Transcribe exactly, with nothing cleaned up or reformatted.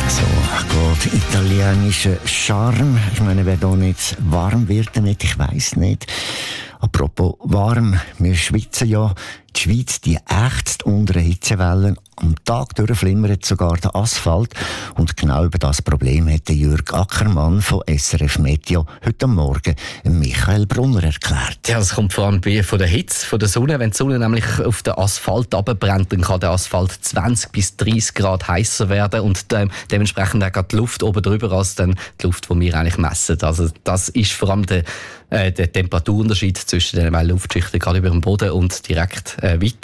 So geht italienischer Charme. Ich meine, wer da nicht warm wird damit, ich weiss nicht. Apropos warm, wir schwitzen ja. Die Schweiz, die ächzt unter den Hitzewellen. Am Tag durch flimmert sogar der Asphalt. Und genau über das Problem hat Jürg Ackermann von S R F Meteo heute Morgen Michael Brunner erklärt. Ja, das kommt vor allem von der Hitze, von der Sonne. Wenn die Sonne nämlich auf den Asphalt runterbrennt, dann kann der Asphalt zwanzig bis dreißig Grad heißer werden und äh, dementsprechend auch die Luft oben drüber als dann die Luft, die wir eigentlich messen. Also das ist vor allem der, äh, der Temperaturunterschied zwischen den beiden Luftschichten, gerade über dem Boden und direkt äh, weiter.